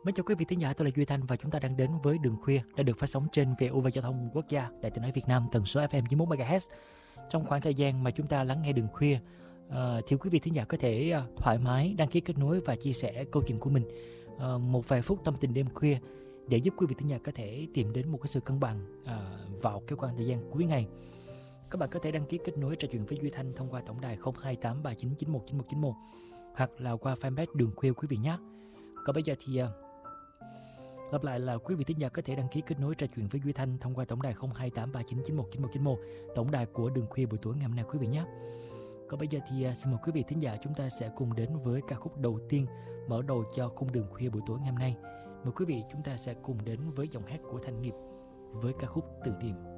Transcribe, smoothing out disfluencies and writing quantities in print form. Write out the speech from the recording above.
Mến chào quý vị thính giả, tôi là Duy Thanh và chúng ta đang đến với Đường Khuya đã được phát sóng trên VOV Giao thông Quốc gia, Đài Tiếng nói Việt Nam, tần số FM 91 MHz. Trong khoảng thời gian mà chúng ta lắng nghe Đường Khuya, thì quý vị thính giả có thể thoải mái đăng ký kết nối và chia sẻ câu chuyện của mình một vài phút tâm tình đêm khuya để giúp quý vị thính giả có thể tìm đến một cái sự cân bằng vào cái khoảng thời gian cuối ngày. Các bạn có thể đăng ký kết nối trò chuyện với Duy Thanh thông qua tổng đài 02839919191 hoặc là qua fanpage Đường Khuya quý vị nhé. Còn bây giờ thì lặp lại là quý vị thính giả có thể đăng ký kết nối trò chuyện với Duy Thanh thông qua tổng đài 02839919191, tổng đài của Đường Khuya buổi tối ngày hôm nay quý vị nhé. Còn bây giờ thì xin mời quý vị thính giả chúng ta sẽ cùng đến với ca khúc đầu tiên mở đầu cho khung Đường Khuya buổi tối ngày hôm nay. Mời quý vị chúng ta sẽ cùng đến với giọng hát của Thanh Nghiệp với ca khúc Từ Điềm.